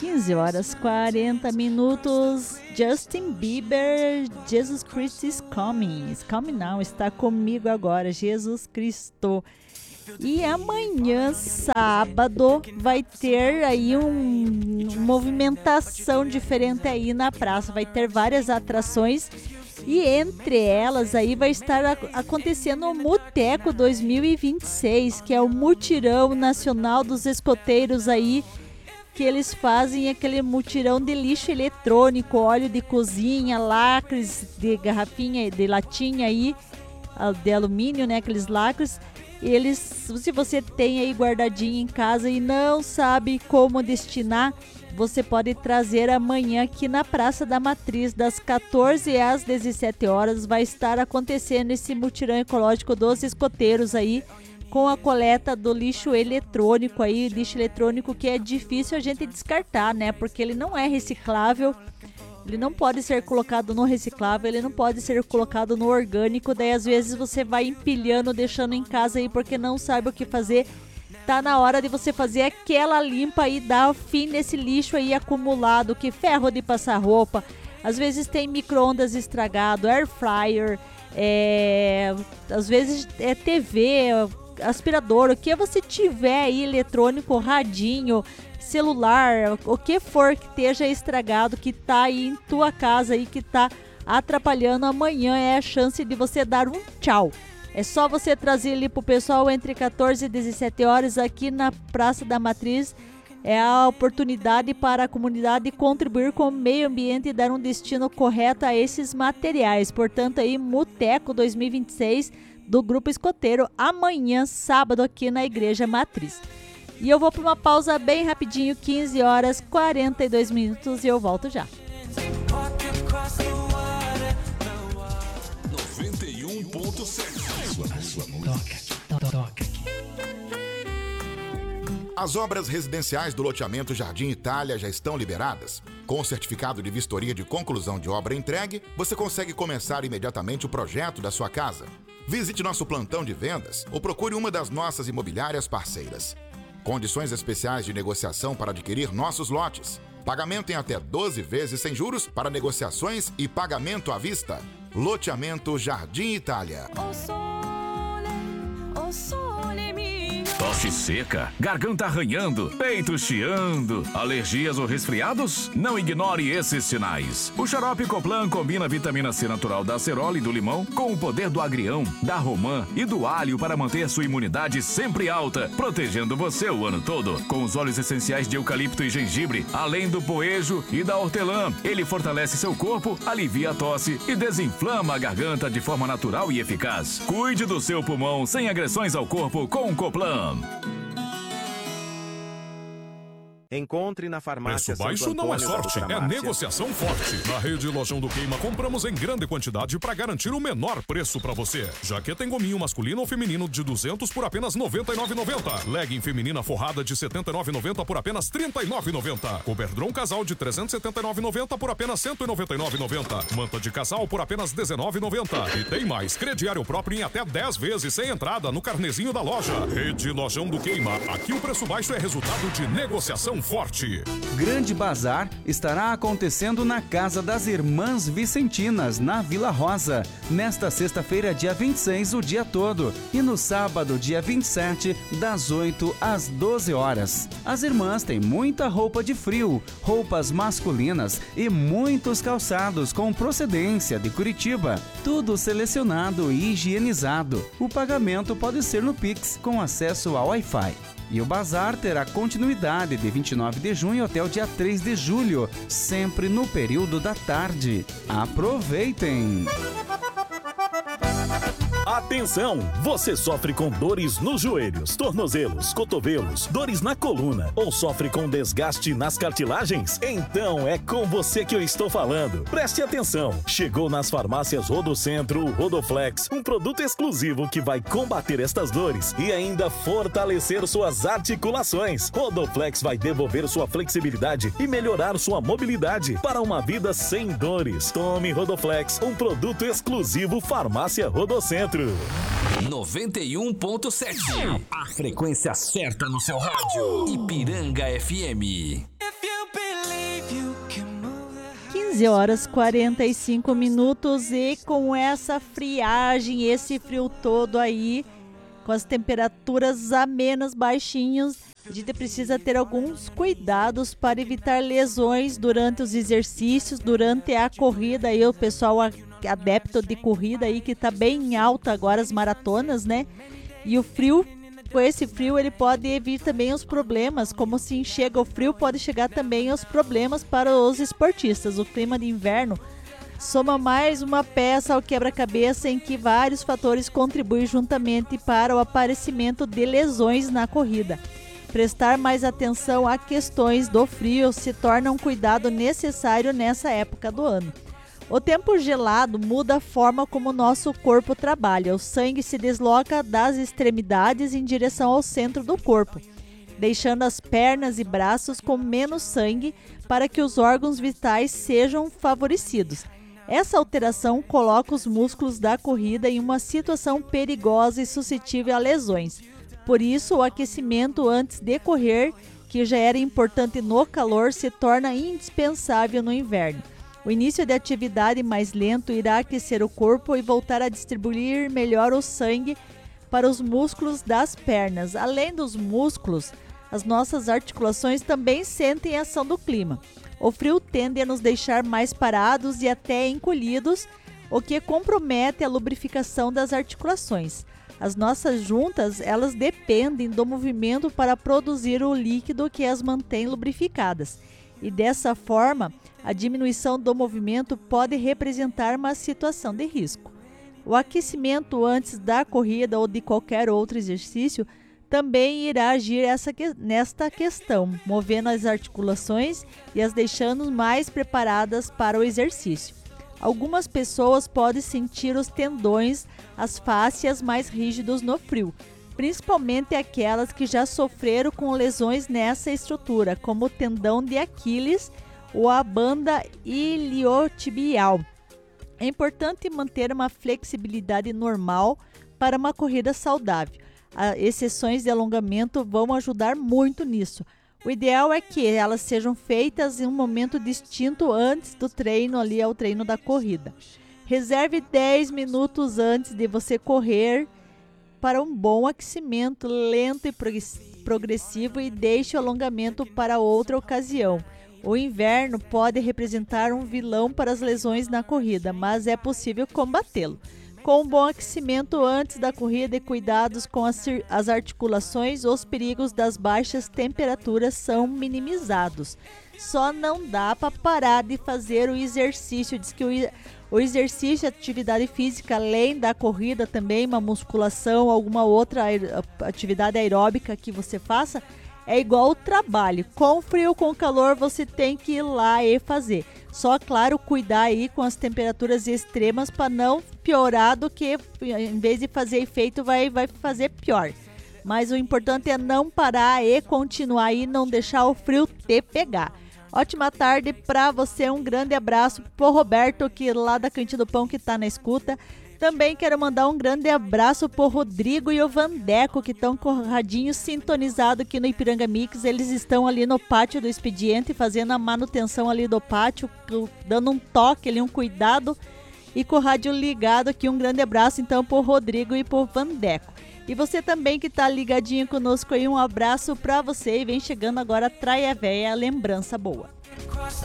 15 horas 40 minutos. Justin Bieber, Jesus Christ is coming. Is coming now, está comigo agora, Jesus Cristo. E amanhã, sábado, vai ter aí uma movimentação diferente aí na praça. Vai ter várias atrações e entre elas aí vai estar acontecendo o Muteco 2026, que é o mutirão nacional dos escoteiros aí, que eles fazem aquele mutirão de lixo eletrônico, óleo de cozinha, lacres de garrafinha, de latinha aí, de alumínio, né, aqueles lacres. Eles, se você tem aí guardadinho em casa e não sabe como destinar, você pode trazer amanhã aqui na Praça da Matriz, das 14 às 17 horas, vai estar acontecendo esse mutirão ecológico dos escoteiros aí, com a coleta do lixo eletrônico aí, lixo eletrônico que é difícil a gente descartar, né? Porque ele não é reciclável. Ele não pode ser colocado no reciclável, ele não pode ser colocado no orgânico. Daí às vezes você vai empilhando, deixando em casa aí porque não sabe o que fazer. Tá na hora de você fazer aquela limpa e dar fim nesse lixo aí acumulado, que ferro de passar roupa. Às vezes tem micro-ondas estragado, air fryer, às vezes é TV, aspirador, o que você tiver aí eletrônico, radinho, celular, o que for que esteja estragado, que tá aí em tua casa aí, que tá atrapalhando, amanhã é a chance de você dar um tchau. É só você trazer ali pro pessoal entre 14 e 17 horas aqui na Praça da Matriz. É a oportunidade para a comunidade contribuir com o meio ambiente e dar um destino correto a esses materiais. Portanto, aí, Muteco 2026 do Grupo Escoteiro, amanhã, sábado, aqui na Igreja Matriz. E eu vou para uma pausa bem rapidinho, 15 horas 42 minutos, e eu volto já. 91.7 Toca. As obras residenciais do loteamento Jardim Itália já estão liberadas. Com o certificado de vistoria de conclusão de obra entregue, você consegue começar imediatamente o projeto da sua casa. Visite nosso plantão de vendas ou procure uma das nossas imobiliárias parceiras. Condições especiais de negociação para adquirir nossos lotes. Pagamento em até 12 vezes sem juros para negociações e pagamento à vista. Loteamento Jardim Itália. Tosse seca, garganta arranhando, peito chiando, alergias ou resfriados? Não ignore esses sinais. O xarope Coplan combina a vitamina C natural da acerola e do limão com o poder do agrião, da romã e do alho para manter sua imunidade sempre alta, protegendo você o ano todo. Com os óleos essenciais de eucalipto e gengibre, além do poejo e da hortelã, ele fortalece seu corpo, alivia a tosse e desinflama a garganta de forma natural e eficaz. Cuide do seu pulmão sem agressões ao corpo com o Coplan. Encontre na farmácia Preço baixo não é sorte, é negociação forte. Na rede Lojão do Queima compramos em grande quantidade para garantir o menor preço para você. Jaqueta em gominho masculino ou feminino de 200 por apenas R$ 99,90. Legging feminina forrada de R$ 79,90 por apenas R$ 39,90. Coberdron casal de R$ 379,90 por apenas R$ 199,90. Manta de casal por apenas R$ 19,90. E tem mais, crediário próprio em até 10 vezes sem entrada no carnezinho da loja. Rede Lojão do Queima. Aqui o preço baixo é resultado de negociação forte. Grande Bazar estará acontecendo na Casa das Irmãs Vicentinas, na Vila Rosa, nesta sexta-feira, dia 26, o dia todo, e no sábado, dia 27, das 8 às 12 horas. As irmãs têm muita roupa de frio, roupas masculinas e muitos calçados com procedência de Curitiba, tudo selecionado e higienizado. O pagamento pode ser no Pix, com acesso ao Wi-Fi. E o bazar terá continuidade de 29 de junho até o dia 3 de julho, sempre no período da tarde. Aproveitem! Atenção! Você sofre com dores nos joelhos, tornozelos, cotovelos, dores na coluna ou sofre com desgaste nas cartilagens? Então é com você que eu estou falando. Preste atenção! Chegou nas farmácias Rodocentro o Rodoflex, um produto exclusivo que vai combater estas dores e ainda fortalecer suas articulações. Rodoflex vai devolver sua flexibilidade e melhorar sua mobilidade para uma vida sem dores. Tome Rodoflex, um produto exclusivo Farmácia Rodocentro. 91.7. A frequência certa no seu rádio. Ipiranga FM. If you believe 15 horas 45 minutos e com essa friagem, esse frio todo aí, com as temperaturas amenas, baixinhos, a gente precisa ter alguns cuidados para evitar lesões durante os exercícios, durante a corrida. Aí o pessoal adepto de corrida aí que tá bem alta agora as maratonas, né? E o frio, com esse frio, ele pode vir também os problemas, como se chega o frio, pode chegar também os problemas para os esportistas. O clima de inverno soma mais uma peça ao quebra-cabeça em que vários fatores contribuem juntamente para o aparecimento de lesões na corrida. Prestar mais atenção a questões do frio se torna um cuidado necessário nessa época do ano. O tempo gelado muda a forma como o nosso corpo trabalha. O sangue se desloca das extremidades em direção ao centro do corpo, deixando as pernas e braços com menos sangue para que os órgãos vitais sejam favorecidos. Essa alteração coloca os músculos da corrida em uma situação perigosa e suscetível a lesões. Por isso, o aquecimento antes de correr, que já era importante no calor, se torna indispensável no inverno. O início de atividade mais lento irá aquecer o corpo e voltar a distribuir melhor o sangue para os músculos das pernas. Além dos músculos, as nossas articulações também sentem a ação do clima. O frio tende a nos deixar mais parados e até encolhidos, o que compromete a lubrificação das articulações. As nossas juntas, elas dependem do movimento para produzir o líquido que as mantém lubrificadas. E dessa forma, a diminuição do movimento pode representar uma situação de risco. O aquecimento antes da corrida ou de qualquer outro exercício também irá agir nesta questão, movendo as articulações e as deixando mais preparadas para o exercício. Algumas pessoas podem sentir os tendões, as fáscias mais rígidos no frio, principalmente aquelas que já sofreram com lesões nessa estrutura, como o tendão de Aquiles ou a banda iliotibial. É importante manter uma flexibilidade normal para uma corrida saudável. As exceções de alongamento vão ajudar muito nisso. O ideal é que elas sejam feitas em um momento distinto antes do treino, ali ao treino da corrida. Reserve 10 minutos antes de você correr para um bom aquecimento lento e progressivo e deixe o alongamento para outra ocasião. O inverno pode representar um vilão para as lesões na corrida, mas é possível combatê-lo. Com um bom aquecimento antes da corrida e cuidados com as articulações, os perigos das baixas temperaturas são minimizados. Só não dá para parar de fazer o exercício. Diz que o exercício, atividade física, além da corrida também, uma musculação, alguma outra atividade aeróbica que você faça, é igual o trabalho. Com frio, com calor, você tem que ir lá e fazer. Só, claro, cuidar aí com as temperaturas extremas para não piorar do que, em vez de fazer efeito, vai fazer pior. Mas o importante é não parar e continuar aí, não deixar o frio te pegar. Ótima tarde para você, um grande abraço pro Roberto, que lá da Cantina do Pão, que tá na escuta. Também quero mandar um grande abraço pro Rodrigo e o Vandeco, que estão com o radinho sintonizado aqui no Ipiranga Mix. Eles estão ali no pátio do expediente, fazendo a manutenção ali do pátio, dando um toque ali, um cuidado, e com o rádio ligado aqui. Um grande abraço então pro Rodrigo e pro Vandeco. E você também que tá ligadinho conosco aí, um abraço pra você. E vem chegando agora a Traia Véia, lembrança boa.